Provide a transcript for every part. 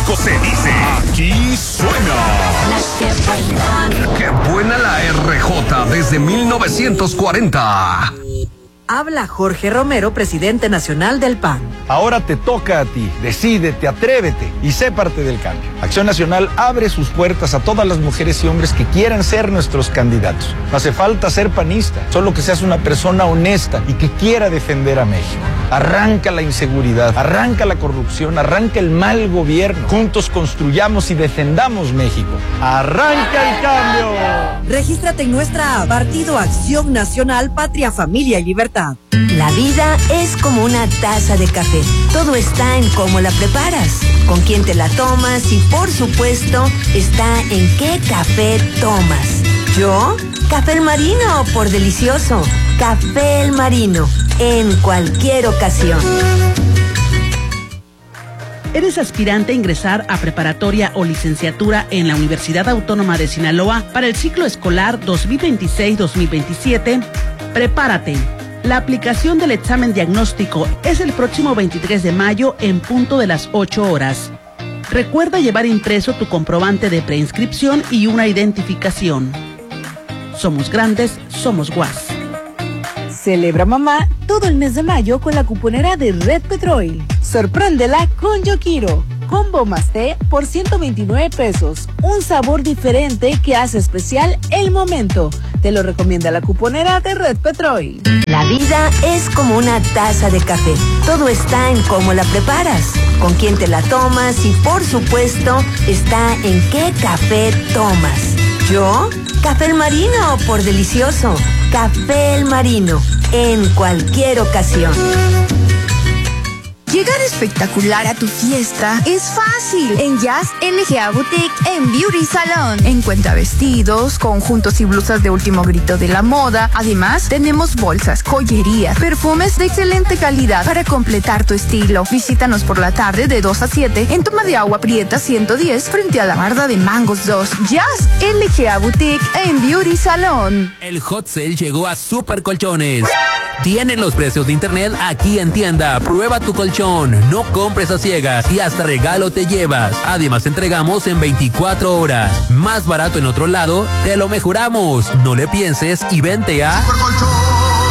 México se dice, aquí suena. ¡Qué buena la RJ desde 1940! Habla Jorge Romero, presidente nacional del PAN. Ahora te toca a ti. Decídete, atrévete y sé parte del cambio. Acción Nacional abre sus puertas a todas las mujeres y hombres que quieran ser nuestros candidatos. No hace falta ser panista, solo que seas una persona honesta y que quiera defender a México. Arranca la inseguridad, arranca la corrupción, arranca el mal gobierno. Juntos construyamos y defendamos México. ¡Arranca el cambio! Regístrate en nuestra app, Partido Acción Nacional, Patria, Familia y Libertad. La vida es como una taza de café. Todo está en cómo la preparas, con quién te la tomas y, por supuesto, está en qué café tomas. ¿Yo? Café El Marino, por delicioso. Café El Marino, en cualquier ocasión. ¿Eres aspirante a ingresar a preparatoria o licenciatura en la Universidad Autónoma de Sinaloa para el ciclo escolar 2026-2027? Prepárate. La aplicación del examen diagnóstico es el próximo 23 de mayo en punto de las 8 horas. Recuerda llevar impreso tu comprobante de preinscripción y una identificación. Somos grandes, somos guas. Celebra mamá todo el mes de mayo con la cuponera de Red Petrol. Sorpréndela con Yo Quiero. Combo más té por 129 pesos. Un sabor diferente que hace especial el momento. Te lo recomienda la cuponera de Red Petrol. La vida es como una taza de café. Todo está en cómo la preparas, con quién te la tomas y, por supuesto, está en qué café tomas. ¿Yo? Café El Marino, por delicioso. Café El Marino, en cualquier ocasión. Llegar espectacular a tu fiesta es fácil en Jazz LGA Boutique en Beauty Salon. Encuentra vestidos, conjuntos y blusas de último grito de la moda. Además, tenemos bolsas, joyerías, perfumes de excelente calidad para completar tu estilo. Visítanos por la tarde de 2 a 7 en Toma de Agua Prieta 110 frente a la barda de Mangos 2. Jazz LGA Boutique en Beauty Salon. El hot sale llegó a Super Colchones. Tienen los precios de internet aquí en tienda. Prueba tu colchón, no compres a ciegas y hasta regalo te llevas. Además entregamos en 24 horas. Más barato en otro lado, te lo mejoramos. No le pienses y vente a Super Colchones.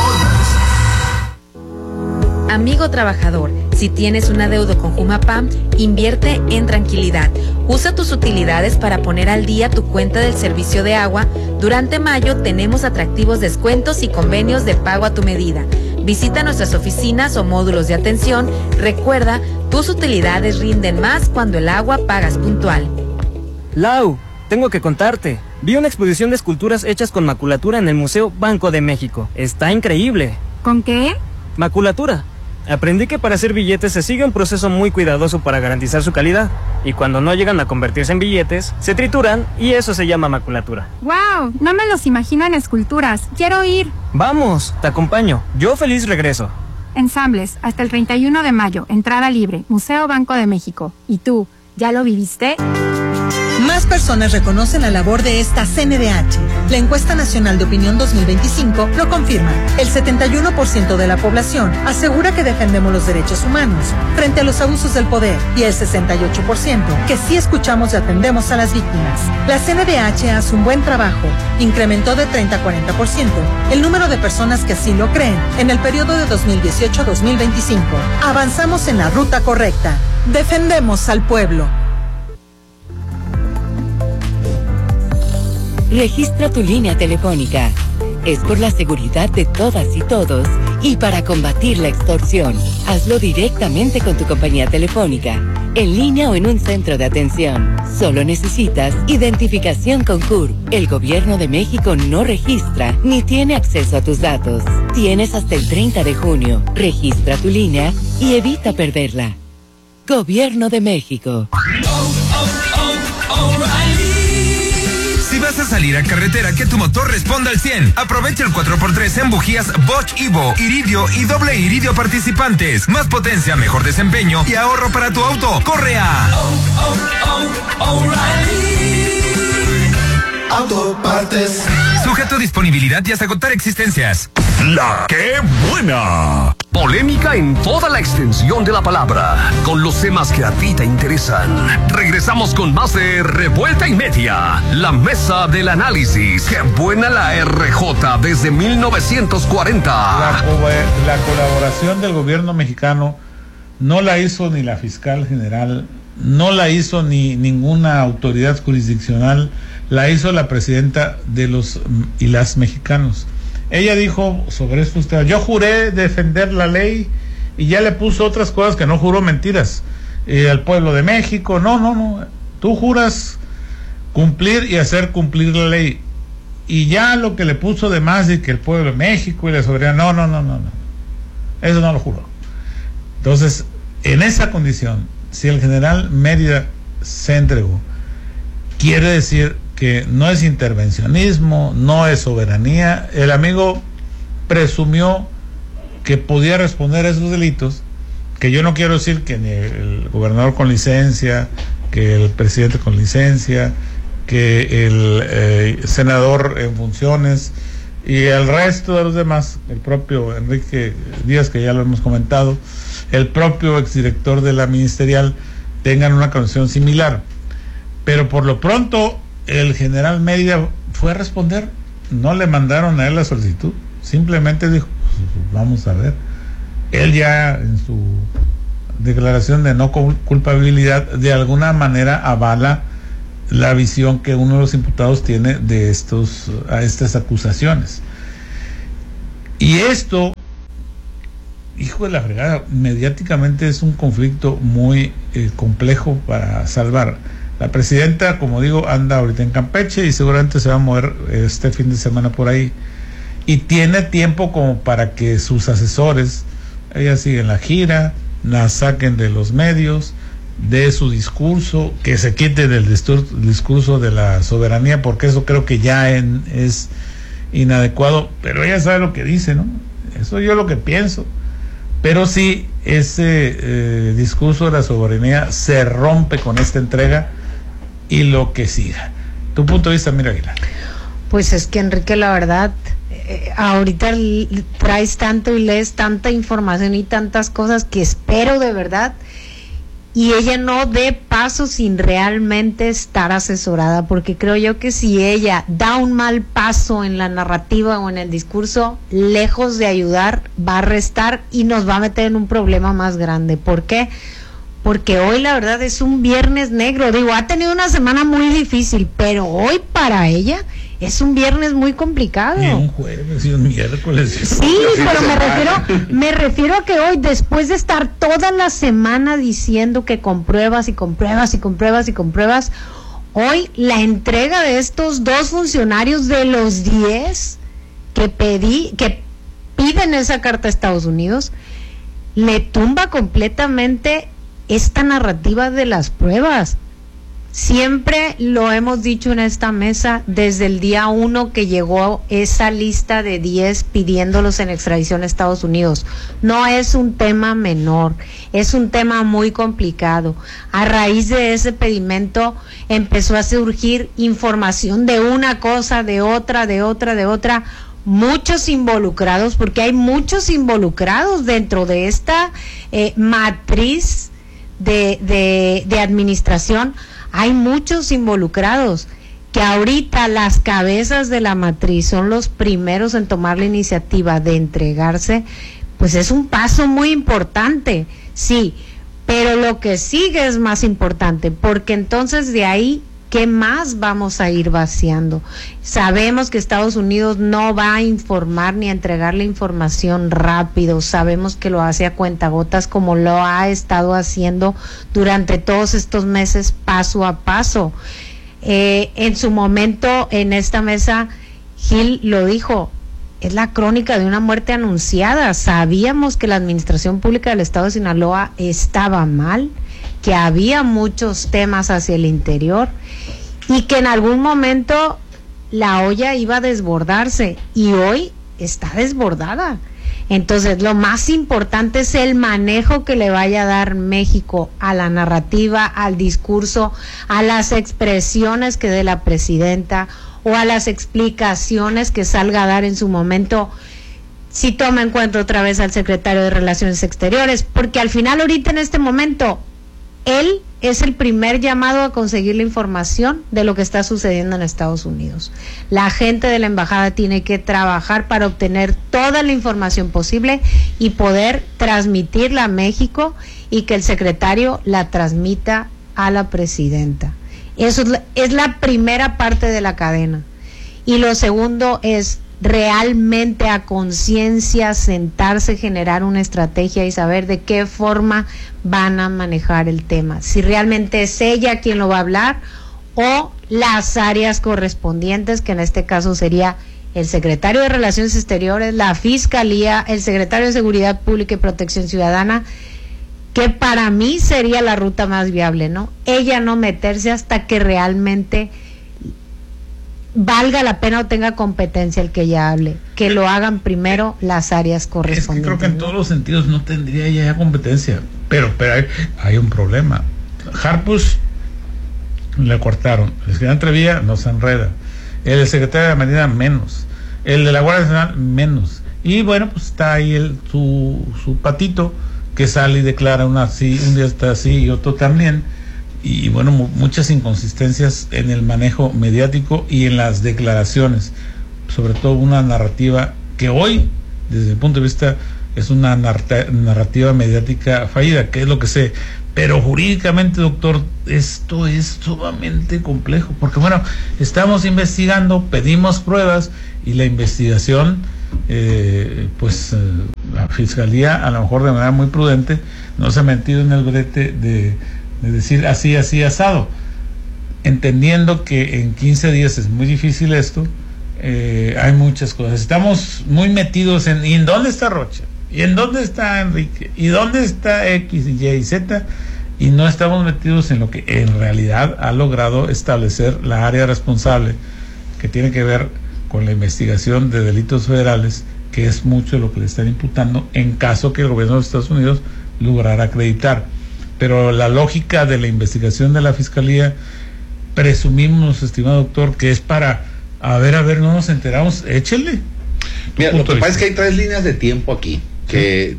Amigo trabajador, si tienes un adeudo con Jumapam, invierte en tranquilidad. Usa tus utilidades para poner al día tu cuenta del servicio de agua. Durante mayo tenemos atractivos descuentos y convenios de pago a tu medida. Visita nuestras oficinas o módulos de atención. Recuerda, tus utilidades rinden más cuando el agua pagas puntual. Lau, tengo que contarte. Vi una exposición de esculturas hechas con maculatura en el Museo Banco de México. Está increíble. ¿Con qué? Maculatura. Aprendí que para hacer billetes se sigue un proceso muy cuidadoso para garantizar su calidad. Y cuando no llegan a convertirse en billetes, se trituran y eso se llama maculatura. ¡Wow! No me los imagino en esculturas. ¡Quiero ir! Vamos, te acompaño. Yo feliz regreso. Ensambles, hasta el 31 de mayo. Entrada libre. Museo Banco de México. ¿Y tú, ya lo viviste? Más personas reconocen la labor de esta CNDH. La encuesta nacional de opinión 2025 lo confirma. El 71% de la población asegura que defendemos los derechos humanos frente a los abusos del poder y el 68% que sí escuchamos y atendemos a las víctimas. La CNDH hace un buen trabajo. Incrementó de 30 a 40% el número de personas que así lo creen en el periodo de 2018 a 2025. Avanzamos en la ruta correcta. Defendemos al pueblo. Registra tu línea telefónica. Es por la seguridad de todas y todos y para combatir la extorsión. Hazlo directamente con tu compañía telefónica, en línea o en un centro de atención. Solo necesitas identificación con CURP. El Gobierno de México no registra ni tiene acceso a tus datos. Tienes hasta el 30 de junio. Registra tu línea y evita perderla. Gobierno de México. Si vas a salir a carretera, que tu motor responda al 100. Aprovecha el 4x3 en bujías Bosch Evo, Iridio y doble Iridio participantes. Más potencia, mejor desempeño y ahorro para tu auto. ¡Corre a Autopartes! Sujeto a disponibilidad y hasta agotar existencias. La que buena. Polémica en toda la extensión de la palabra, con los temas que a ti te interesan. Regresamos con más de Revuelta y Media, la mesa del análisis. ¡Qué buena la RJ desde 1940! La colaboración del gobierno mexicano no la hizo ni la fiscal general, no la hizo ni ninguna autoridad jurisdiccional, la hizo la presidenta de los y las mexicanos. Ella dijo sobre esto, yo juré defender la ley, y ya le puso otras cosas que no juró, mentiras, al pueblo de México. No, tú juras cumplir y hacer cumplir la ley, y ya lo que le puso de más de que el pueblo de México y la soberanía, no, eso no lo juró. Entonces, en esa condición, si el general Mérida se entregó, quiere decir que no es intervencionismo, no es soberanía. El amigo presumió que podía responder a esos delitos, que yo no quiero decir que ni el gobernador con licencia, que el presidente con licencia, que el senador en funciones y el resto de los demás, el propio Enrique Díaz, que ya lo hemos comentado, el propio exdirector de la ministerial, tengan una condición similar. Pero por lo pronto el general Mérida fue a responder, no le mandaron a él la solicitud, simplemente dijo, pues, vamos a ver. Él ya en su declaración de no culpabilidad de alguna manera avala la visión que uno de los imputados tiene de estas acusaciones. Y esto, hijo de la fregada, mediáticamente es un conflicto muy complejo para salvar. La presidenta, como digo, anda ahorita en Campeche y seguramente se va a mover este fin de semana por ahí, y tiene tiempo como para que sus asesores, ella sigue en la gira, la saquen de los medios, de su discurso, que se quite del discurso de la soberanía, porque eso creo que ya es inadecuado, pero ella sabe lo que dice, ¿no? Eso yo lo que pienso. Pero sí, ese discurso de la soberanía se rompe con esta entrega y lo que siga. Tu punto de vista, Mira Aguilar. Pues es que, Enrique, la verdad, ahorita traes tanto y lees tanta información y tantas cosas que espero de verdad y ella no dé paso sin realmente estar asesorada, porque creo yo que si ella da un mal paso en la narrativa o en el discurso, lejos de ayudar, va a restar y nos va a meter en un problema más grande. ¿Por qué? Porque hoy la verdad es un viernes negro. Digo, ha tenido una semana muy difícil, pero hoy para ella es un viernes muy complicado. Y un jueves y un miércoles. Sí, pero me refiero a que hoy, después de estar toda la semana diciendo que compruebas y compruebas y compruebas y compruebas, hoy la entrega de estos dos funcionarios de los 10 que piden esa carta a Estados Unidos, le tumba completamente esta narrativa de las pruebas. Siempre lo hemos dicho en esta mesa desde el día 1 que llegó esa lista de 10 pidiéndolos en extradición a Estados Unidos. No es un tema menor, es un tema muy complicado. A raíz de ese pedimento empezó a surgir información de una cosa, de otra, muchos involucrados, porque hay muchos involucrados dentro de esta matriz de administración. Hay muchos involucrados que ahorita las cabezas de la matriz son los primeros en tomar la iniciativa de entregarse. Pues es un paso muy importante, sí, pero lo que sigue es más importante, porque entonces de ahí, ¿qué más vamos a ir vaciando? Sabemos que Estados Unidos no va a informar ni a entregar la información rápido, sabemos que lo hace a cuentagotas como lo ha estado haciendo durante todos estos meses, paso a paso. En su momento, en esta mesa, Gil lo dijo, es la crónica de una muerte anunciada. Sabíamos que la administración pública del estado de Sinaloa estaba mal, que había muchos temas hacia el interior y que en algún momento la olla iba a desbordarse, y hoy está desbordada. Entonces, lo más importante es el manejo que le vaya a dar México a la narrativa, al discurso, a las expresiones que dé la presidenta o a las explicaciones que salga a dar en su momento. si toma en cuenta otra vez al secretario de Relaciones Exteriores, porque al final ahorita en este momento él es el primer llamado a conseguir la información de lo que está sucediendo en Estados Unidos. La gente de la embajada tiene que trabajar para obtener toda la información posible y poder transmitirla a México y que el secretario la transmita a la presidenta. Eso es la primera parte de la cadena. Y lo segundo es realmente a conciencia sentarse, generar una estrategia y saber de qué forma van a manejar el tema. Si realmente es ella quien lo va a hablar o las áreas correspondientes, que en este caso sería el secretario de Relaciones Exteriores, la Fiscalía, el secretario de Seguridad Pública y Protección Ciudadana, que para mí sería la ruta más viable, ¿no? Ella no meterse hasta que realmente valga la pena o tenga competencia el que ella hable, que lo hagan primero las áreas correspondientes. Es que creo que en todos los sentidos no tendría ya competencia, pero hay un problema. Harfuch le cortaron, el secretario Entrevilla no se enreda, el secretario de la Marina menos, el de la Guardia Nacional menos, y bueno, pues está ahí su patito que sale y declara un día está así y otro también. Y bueno, muchas inconsistencias en el manejo mediático y en las declaraciones, sobre todo una narrativa que hoy, desde mi punto de vista, es una narrativa mediática fallida, que es lo que sé, pero jurídicamente, doctor, esto es sumamente complejo, porque bueno, estamos investigando, pedimos pruebas y la investigación, la Fiscalía, a lo mejor de manera muy prudente, no se ha metido en el brete de decir así, asado, entendiendo que en 15 días es muy difícil esto. Hay muchas cosas, estamos muy metidos ¿y en dónde está Rocha? ¿Y en dónde está Enrique? ¿Y dónde está X, Y y Z? Y no estamos metidos en lo que en realidad ha logrado establecer la área responsable, que tiene que ver con la investigación de delitos federales, que es mucho lo que le están imputando en caso que el gobierno de los Estados Unidos lograra acreditar. Pero la lógica de la investigación de la Fiscalía, presumimos, estimado doctor, que es para, a ver, no nos enteramos, échele. Mira, lo que pasa es que hay 3 líneas de tiempo aquí, que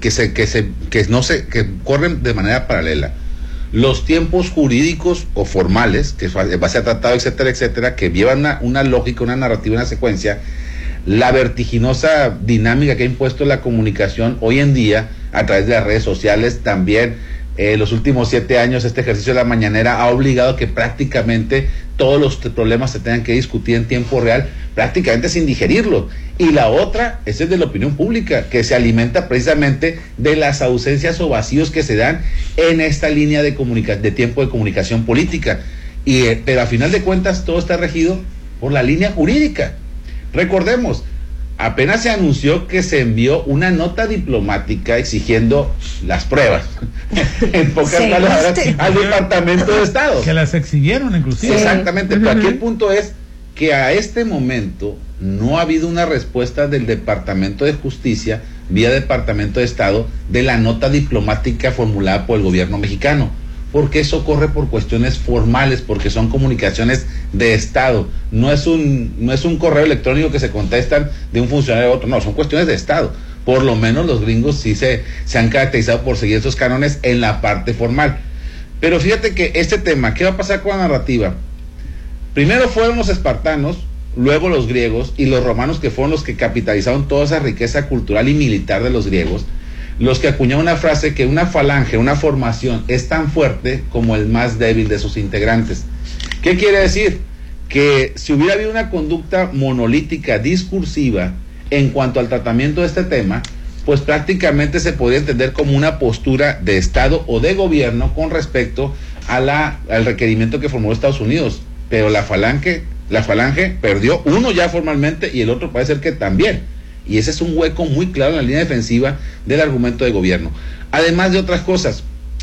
corren de manera paralela. Los tiempos jurídicos o formales, que base a tratado, etcétera, etcétera, que llevan una lógica, una narrativa, una secuencia. La vertiginosa dinámica que ha impuesto la comunicación hoy en día, a través de las redes sociales, también los últimos 7 años, este ejercicio de la mañanera ha obligado a que prácticamente todos los problemas se tengan que discutir en tiempo real, prácticamente sin digerirlo. Y la otra es el de la opinión pública, que se alimenta precisamente de las ausencias o vacíos que se dan en esta línea de tiempo de comunicación política. Pero a final de cuentas todo está regido por la línea jurídica. Recordemos, apenas se anunció que se envió una nota diplomática exigiendo las pruebas, en pocas palabras, al Departamento de Estado. Que las exhibieron inclusive. Sí, exactamente, pero aquí el punto es que a este momento no ha habido una respuesta del Departamento de Justicia, vía Departamento de Estado, de la nota diplomática formulada por el gobierno mexicano. Porque eso corre por cuestiones formales, porque son comunicaciones de Estado. No es un correo electrónico que se contestan de un funcionario a otro, no, son cuestiones de Estado. Por lo menos los gringos sí se han caracterizado por seguir esos cánones en la parte formal. Pero fíjate que este tema, ¿qué va a pasar con la narrativa? Primero fueron los espartanos, luego los griegos y los romanos, que fueron los que capitalizaron toda esa riqueza cultural y militar de los griegos, los que acuñaron una frase que una falange, una formación, es tan fuerte como el más débil de sus integrantes. ¿Qué quiere decir? Que si hubiera habido una conducta monolítica, discursiva, en cuanto al tratamiento de este tema, pues prácticamente se podría entender como una postura de Estado o de gobierno con respecto a al requerimiento que formuló Estados Unidos. Pero la falange perdió, uno ya formalmente y el otro parece ser que también. Y ese es un hueco muy claro en la línea defensiva del argumento de gobierno. Además de otras cosas,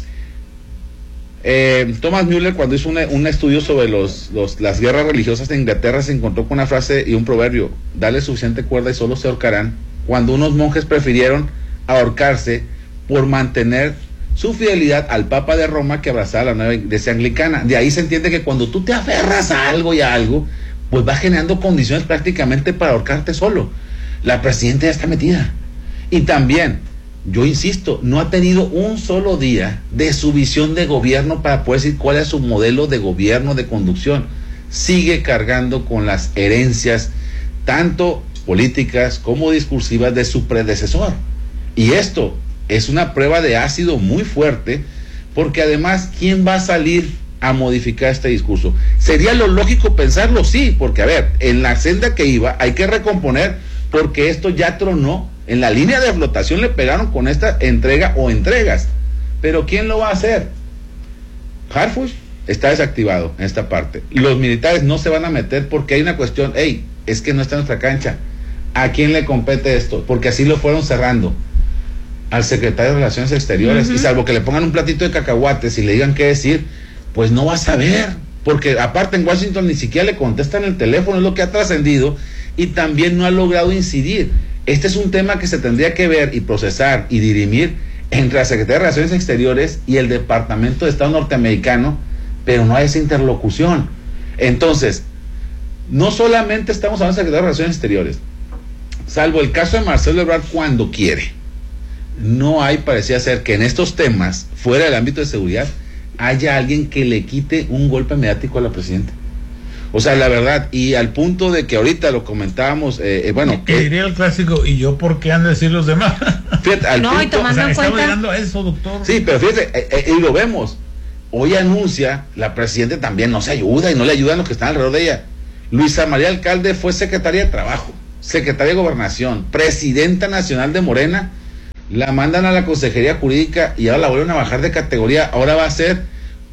Thomas Müller, cuando hizo un estudio sobre las guerras religiosas en Inglaterra, se encontró con una frase y un proverbio: dale suficiente cuerda y solo se ahorcarán, cuando unos monjes prefirieron ahorcarse por mantener su fidelidad al Papa de Roma, que abrazaba la nueva iglesia anglicana. De ahí se entiende que cuando tú te aferras a algo y a algo, pues va generando condiciones prácticamente para ahorcarte solo. La presidenta ya está metida. Y también, yo insisto, no ha tenido un solo día de su visión de gobierno para poder decir cuál es su modelo de gobierno, de conducción. Sigue cargando con las herencias, tanto políticas como discursivas, de su predecesor. Y esto es una prueba de ácido muy fuerte, porque además, ¿quién va a salir a modificar este discurso? Sería lo lógico pensarlo, sí, porque a ver, en la senda que iba hay que recomponer, porque esto ya tronó. En la línea de flotación le pegaron con esta entrega o entregas, pero ¿quién lo va a hacer? Harfuch está desactivado en esta parte. Los militares no se van a meter porque hay una cuestión, es que no está en nuestra cancha. ¿A quién le compete esto? Porque así lo fueron cerrando. Al secretario de Relaciones Exteriores, y salvo que le pongan un platito de cacahuates y le digan qué decir, pues no va a saber, porque aparte en Washington ni siquiera le contestan el teléfono, es lo que ha trascendido, y también no ha logrado incidir. Este es un tema que se tendría que ver y procesar y dirimir entre la Secretaría de Relaciones Exteriores y el Departamento de Estado norteamericano, pero no hay esa interlocución. Entonces, no solamente estamos hablando de Secretaría de Relaciones Exteriores, salvo el caso de Marcelo Ebrard cuando quiere, no hay, parecía ser que en estos temas, fuera del ámbito de seguridad, haya alguien que le quite un golpe mediático a la presidenta. O sea, la verdad, y al punto de que ahorita lo comentábamos, que diría el clásico, ¿y yo por qué han de decir los demás? Fíjate, al punto, y tomando en cuenta, está llegando a eso, doctor. Sí, pero fíjate, y lo vemos. Hoy anuncia, la presidenta también no se ayuda y no le ayudan los que están alrededor de ella. Luisa María Alcalde fue secretaria de Trabajo, secretaria de Gobernación, presidenta nacional de Morena, la mandan a la Consejería Jurídica y ahora la vuelven a bajar de categoría. Ahora va a ser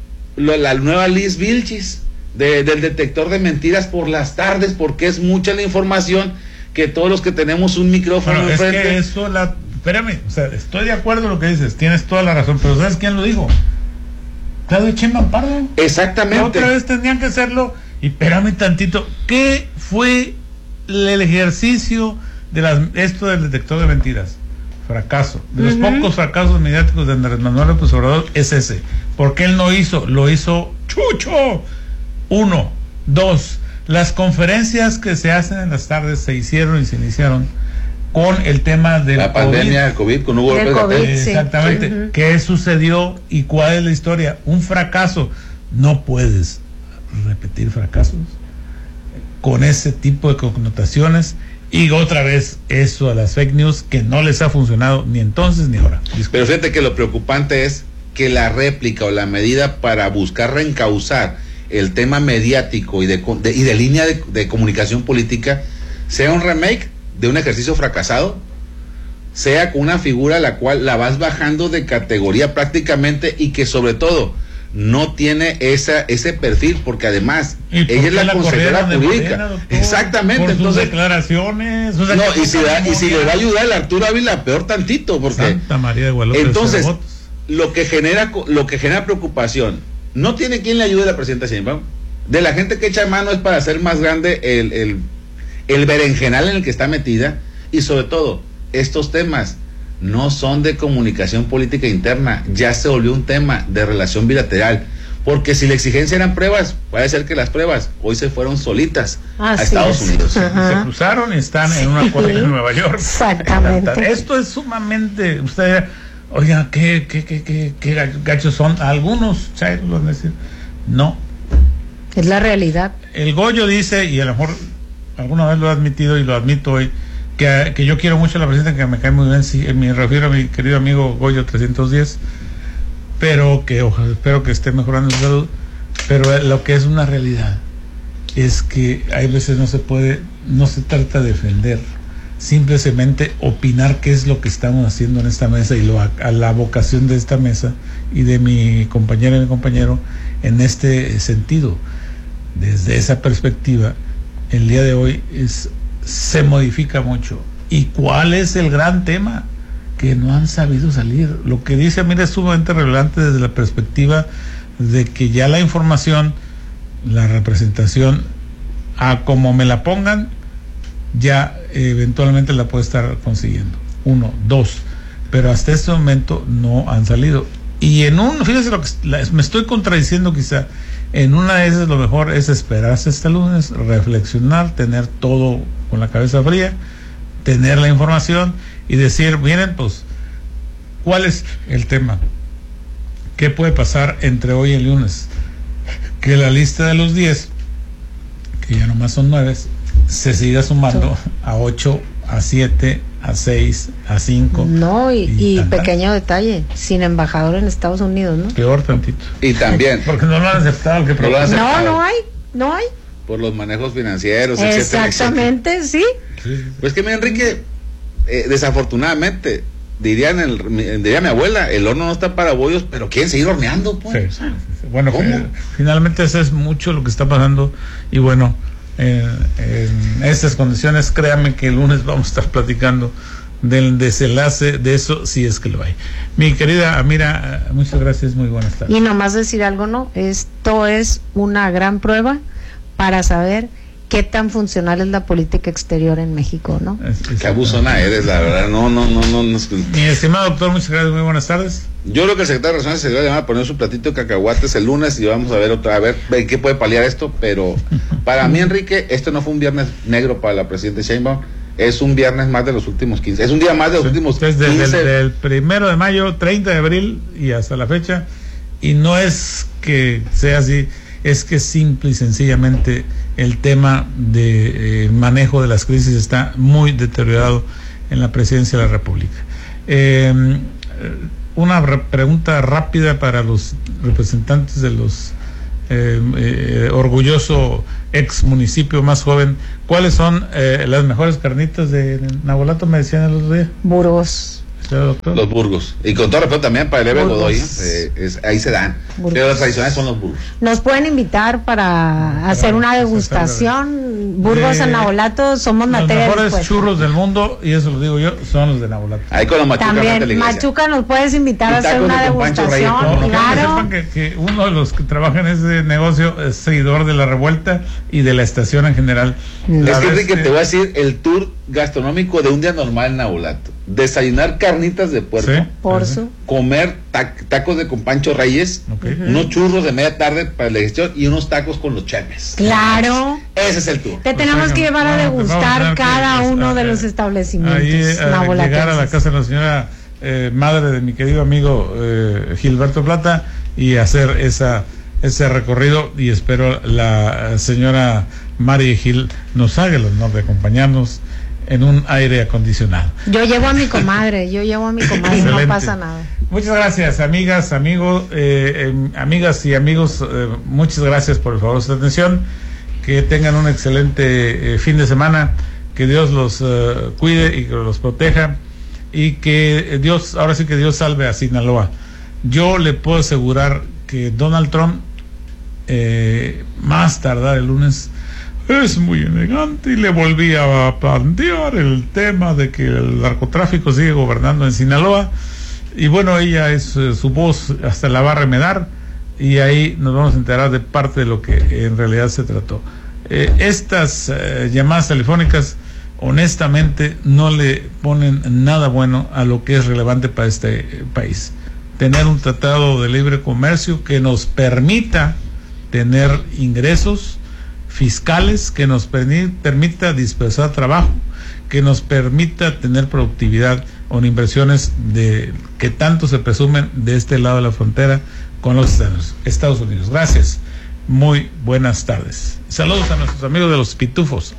la nueva Liz Vilchis, del detector de mentiras por las tardes, porque es mucha la información que todos los que tenemos un micrófono enfrente. Es que eso, espérame, o sea, estoy de acuerdo en lo que dices, tienes toda la razón, pero ¿sabes quién lo dijo? Claudio Sheinbaum Pardo. Exactamente. Otra vez tendrían que hacerlo, y espérame tantito, ¿qué fue el ejercicio de esto del detector de mentiras? Fracaso. De los pocos fracasos mediáticos de Andrés Manuel López Obrador es ese. Porque él no hizo, lo hizo Chucho. 1, 2, las conferencias que se hacen en las tardes se hicieron y se iniciaron con el tema de la pandemia del COVID, con Hugo López Gatell. Exactamente. Sí. ¿Qué sucedió y cuál es la historia? Un fracaso. No puedes repetir fracasos con ese tipo de connotaciones. Y otra vez eso a las fake news, que no les ha funcionado ni entonces ni ahora. Pero fíjate que lo preocupante es que la réplica o la medida para buscar reencauzar el tema mediático y de línea de comunicación política sea un remake de un ejercicio fracasado, sea con una figura a la cual la vas bajando de categoría prácticamente, y que sobre todo no tiene ese perfil, porque además ella es la consejera jurídica. Exactamente. Por entonces sus declaraciones, y si le va a ayudar el Arturo Ávila, peor tantito, porque Santa María de Guadalupe. Entonces lo que genera preocupación, no tiene quien le ayude a la presidenta Sheinbaum. De la gente que echa mano es para hacer más grande el berenjenal en el que está metida, y sobre todo estos temas no son de comunicación política interna, ya se volvió un tema de relación bilateral, porque si la exigencia eran pruebas, puede ser que las pruebas hoy se fueron solitas a Estados Unidos. Se cruzaron y están en una corte en Nueva York. Exactamente. Esto es sumamente, usted, oiga, qué gachos son algunos, ¿sabes? No. Es la realidad. El Goyo dice, y a lo mejor alguna vez lo ha admitido y lo admito hoy, que yo quiero mucho a la presidenta, que me cae muy bien, sí, me refiero a mi querido amigo Goyo 310, pero que espero que esté mejorando su salud. Pero lo que es una realidad es que hay veces no se trata de defender, simplemente opinar qué es lo que estamos haciendo en esta mesa, y a la vocación de esta mesa y de mi compañera y mi compañero en este sentido. Desde esa perspectiva, el día de hoy se modifica mucho. ¿Y cuál es el gran tema? Que no han sabido salir. Lo que dice Amir es sumamente relevante desde la perspectiva de que ya la información, la representación, a como me la pongan, ya eventualmente la puede estar consiguiendo. 1, 2, pero hasta este momento no han salido. Y fíjese lo que me estoy contradiciendo quizá. En una de esas lo mejor es esperarse hasta el lunes, reflexionar, tener todo con la cabeza fría, tener la información y decir, miren, pues, ¿cuál es el tema? ¿Qué puede pasar entre hoy y el lunes? Que la lista de los 10, que ya nomás son 9, se siga sumando a 8, a 7, a 6, a 5. No, y pequeño detalle, sin embajador en Estados Unidos, ¿no? Peor tantito. Y también. Porque no lo han aceptado. No hay. Por los manejos financieros, Exactamente, etcétera. Sí. Pues que, Enrique, desafortunadamente, diría mi abuela, el horno no está para bollos, pero quieren seguir horneando, pues. Sí. Bueno, finalmente eso es mucho lo que está pasando, y bueno, en estas condiciones, créanme que el lunes vamos a estar platicando del desenlace de eso, si es que lo hay. Mi querida Amira, muchas gracias, muy buenas tardes. Y nomás decir algo, ¿no? Esto es una gran prueba para saber qué tan funcional es la política exterior en México, ¿no? Qué abusona eres, la verdad. No. Mi estimado doctor, muchas gracias, muy buenas tardes. Yo creo que el secretario de Relaciones Exteriores va a poner su platito de cacahuates el lunes y vamos a ver qué puede paliar esto, pero para mí, Enrique, esto no fue un viernes negro para la presidenta Sheinbaum, es un viernes más de los últimos 15, es un día más de los últimos 15. Desde el 1 de mayo, 30 de abril y hasta la fecha, y no es que sea así, es que simple y sencillamente el tema de manejo de las crisis está muy deteriorado en la presidencia de la República. Una pregunta rápida para los representantes de los orgulloso ex municipio más joven. ¿Cuáles son las mejores carnitas de Nabolato? Me decían el otro día. Burgos. Los Burgos. Y con todo respeto también para el Eve Godoy, ahí se dan. Burgos. Pero los tradicionales son los Burgos. Nos pueden invitar para hacer una degustación. Burgos en Nabolato, somos materia de Los mejores churros del mundo, y eso lo digo yo, son los de Nabolato. Ahí con los Machuca. También, Machuca, nos puedes invitar a hacer una degustación. Claro. Que uno de los que trabaja en ese negocio es seguidor de La Revuelta y de la estación en general. Es que, Enrique, te voy a decir el tour gastronómico de un día normal en Nabolato. Desayunar carnitas de puerco, ¿sí? Porzo, comer tacos de con Pancho Reyes, unos churros de media tarde para la digestión y unos tacos con los chepes. Claro. Ese es el tour. Te tenemos que llevar a degustar cada uno de los establecimientos. Ahí llegar a la casa de la señora madre de mi querido amigo Gilberto Plata y hacer ese recorrido, y espero la señora Mari Gil nos haga el honor de acompañarnos en un aire acondicionado. Yo llevo a mi comadre, no pasa nada. Muchas gracias, amigas, amigos, amigas y amigos, muchas gracias por el favor de su atención, que tengan un excelente fin de semana, que Dios los cuide y que los proteja, y que Dios, ahora sí que Dios salve a Sinaloa. Yo le puedo asegurar que Donald Trump, más tardar el lunes, es muy elegante y le volví a plantear el tema de que el narcotráfico sigue gobernando en Sinaloa, y bueno, ella es su voz hasta la va a remedar, y ahí nos vamos a enterar de parte de lo que en realidad se trató. Estas llamadas telefónicas honestamente no le ponen nada bueno a lo que es relevante para este país. Tener un tratado de libre comercio que nos permita tener ingresos fiscales, que nos permita dispersar trabajo, que nos permita tener productividad o inversiones que tanto se presumen de este lado de la frontera con los Estados Unidos. Gracias, muy buenas tardes. Saludos a nuestros amigos de los Pitufos.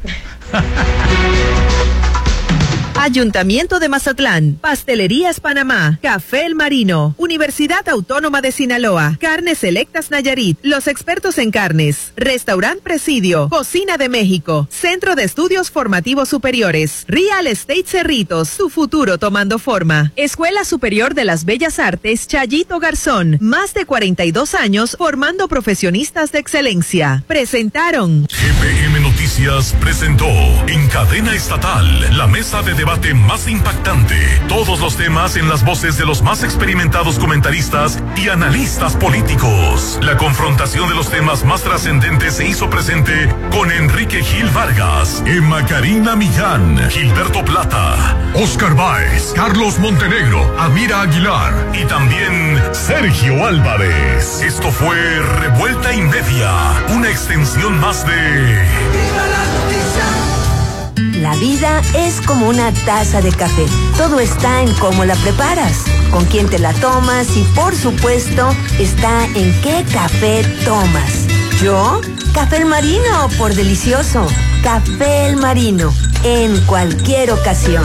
Ayuntamiento de Mazatlán, Pastelerías Panamá, Café El Marino, Universidad Autónoma de Sinaloa, Carnes Selectas Nayarit, los expertos en carnes, Restaurant Presidio, Cocina de México, Centro de Estudios Formativos Superiores, Real Estate Cerritos, tu futuro tomando forma, Escuela Superior de las Bellas Artes Chayito Garzón, más de 42 años formando profesionistas de excelencia. Presentaron GPM Noticias presentó en cadena estatal la mesa de debate más impactante. Todos los temas en las voces de los más experimentados comentaristas y analistas políticos. La confrontación de los temas más trascendentes se hizo presente con Enrique Gil Vargas, Emma Karina Millán, Gilberto Plata, Oscar Báez, Carlos Montenegro, Amira Aguilar y también Sergio Álvarez. Esto fue Revuelta y Media, una extensión más de... ¡Viva la noticia! La vida es como una taza de café. Todo está en cómo la preparas, con quién te la tomas y, por supuesto, está en qué café tomas. Yo, Café El Marino, por delicioso. Café El Marino, en cualquier ocasión.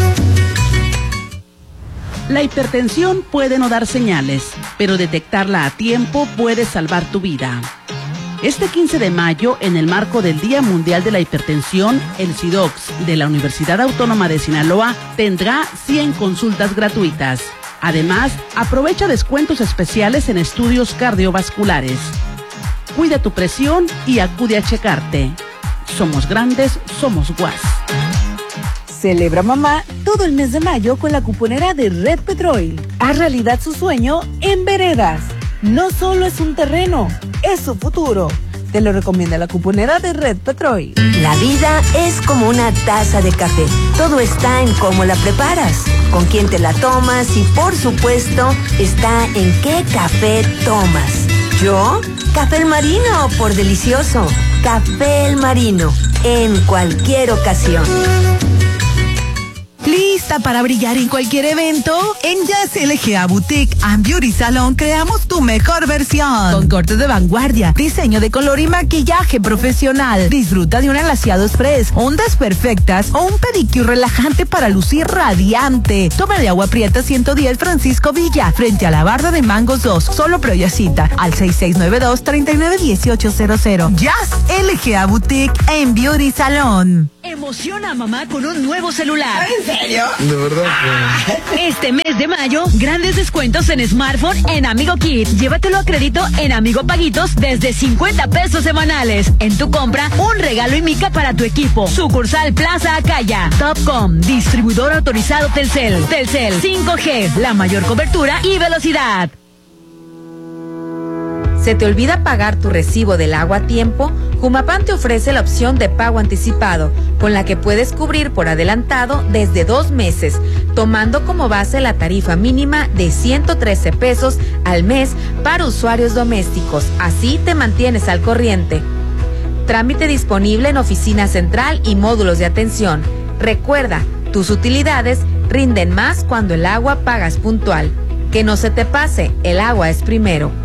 La hipertensión puede no dar señales, pero detectarla a tiempo puede salvar tu vida. Este 15 de mayo, en el marco del Día Mundial de la Hipertensión, el SIDOX de la Universidad Autónoma de Sinaloa tendrá 100 consultas gratuitas. Además, aprovecha descuentos especiales en estudios cardiovasculares. Cuida tu presión y acude a checarte. Somos grandes, somos guas. Celebra mamá todo el mes de mayo con la cuponera de Red Petrol. Haz realidad su sueño en veredas. No solo es un terreno, es su futuro. Te lo recomienda la cuponera de Red Petrol. La vida es como una taza de café. Todo está en cómo la preparas, con quién te la tomas y, por supuesto, está en qué café tomas. Yo, Café El Marino, por delicioso. Café El Marino, en cualquier ocasión. ¿Lista para brillar en cualquier evento? En Jazz LGA Boutique and Beauty Salon creamos tu mejor versión. Con cortes de vanguardia, diseño de color y maquillaje profesional. Disfruta de un alaciado express, ondas perfectas o un pedicure relajante para lucir radiante. Toma de agua prieta 110 Francisco Villa, frente a la barda de Mangos 2. Solo previa cita al 6692-391800. Jazz LGA Boutique and Beauty Salon. Emociona a mamá con un nuevo celular. ¿En serio? De verdad. Este mes de mayo, grandes descuentos en smartphone en Amigo Kit. Llévatelo a crédito en Amigo Paguitos desde 50 pesos semanales. En tu compra, un regalo y mica para tu equipo. Sucursal Plaza Acaya. Topcom, distribuidor autorizado Telcel. Telcel 5G, la mayor cobertura y velocidad. ¿Se te olvida pagar tu recibo del agua a tiempo? Jumapam te ofrece la opción de pago anticipado, con la que puedes cubrir por adelantado desde 2 meses, tomando como base la tarifa mínima de 113 pesos al mes para usuarios domésticos. Así te mantienes al corriente. Trámite disponible en oficina central y módulos de atención. Recuerda, tus utilidades rinden más cuando el agua pagas puntual. Que no se te pase, el agua es primero.